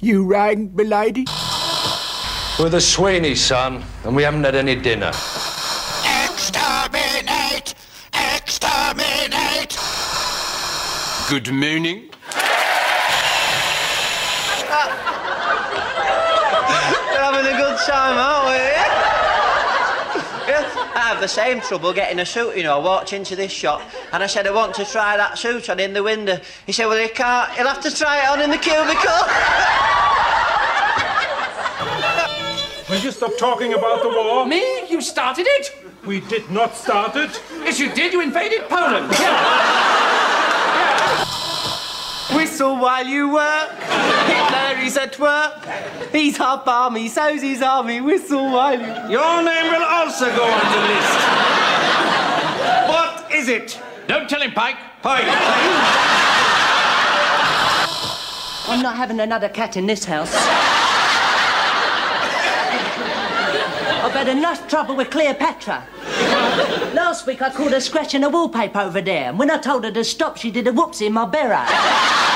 You rang, milady? We're the Sweeney, son, and we haven't had any dinner. Exterminate! Exterminate! Good morning. We're having a good time, aren't we? I have the same trouble getting a suit, you know. I walked into this shop and I said I want to try that suit on in the window. He said, well, you can't. You'll have to try it on in the cubicle. Will you stop talking about the war? Me? You started it? We did not start it. Yes, you did. You invaded Poland. Whistle while you work. Hitler, he's at work. He's half army, so's his army. Whistle while you... Your name will also go on the list. What is it? Don't tell him, Pike. Pike. I'm not having another cat in this house. I've had enough trouble with Cleopatra. Last week I caught her scratching the wallpaper over there, and when I told her to stop, she did a whoopsie in my berra.